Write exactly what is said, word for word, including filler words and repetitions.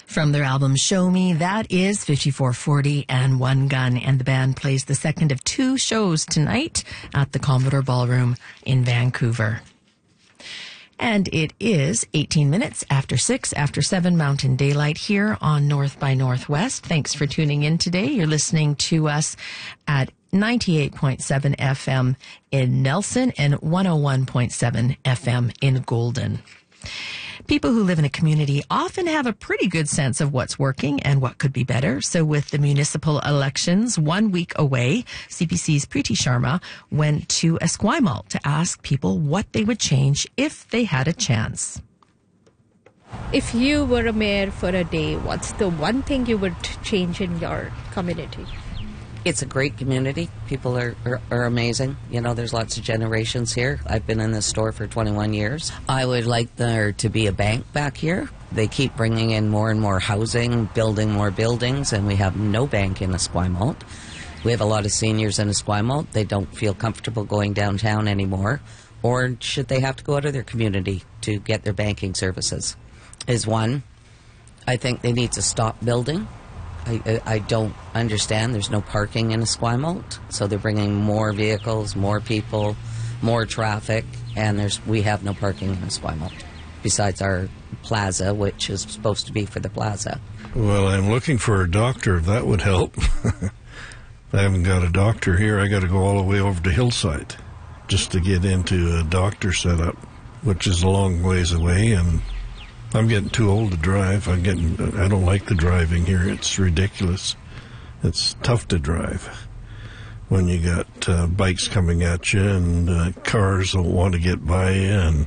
From their album Show Me, that is fifty-four forty and One Gun, and the band plays the second of two shows tonight at the Commodore Ballroom in Vancouver. And it is eighteen minutes after six, after seven Mountain Daylight here on North by Northwest. Thanks for tuning in today. You're listening to us at ninety-eight point seven F M in Nelson and one oh one point seven F M in Golden. People who live in a community often have a pretty good sense of what's working and what could be better. So with the municipal elections one week away, C B C's Preeti Sharma went to Esquimalt to ask people what they would change if they had a chance. If you were a mayor for a day, what's the one thing you would change in your community? It's a great community. People are, are, are amazing. You know, there's lots of generations here. I've been in this store for twenty-one years. I would like there to be a bank back here. They keep bringing in more and more housing, building more buildings, and we have no bank in Esquimalt. We have a lot of seniors in Esquimalt. They don't feel comfortable going downtown anymore. Or should they have to go out of their community to get their banking services? Is one. I think they need to stop building. I, I don't understand. There's no parking in Esquimalt, so they're bringing more vehicles, more people, more traffic, and there's we have no parking in Esquimalt besides our plaza, which is supposed to be for the plaza. Well, I'm looking for a doctor, if that would help. I haven't got a doctor here. I got to go all the way over to Hillside just to get into a doctor setup, which is a long ways away, and I'm getting too old to drive. I'm getting. I don't like the driving here. It's ridiculous. It's tough to drive when you got uh, bikes coming at you and uh, cars don't want to get by you, and